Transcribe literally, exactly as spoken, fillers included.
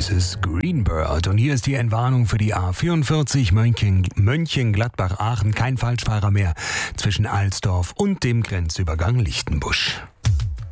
Mrs Greenbird. Und hier ist die Entwarnung für die A vierundvierzig Mönchen, Mönchengladbach-Aachen. Kein Falschfahrer mehr zwischen Alsdorf und dem Grenzübergang Lichtenbusch.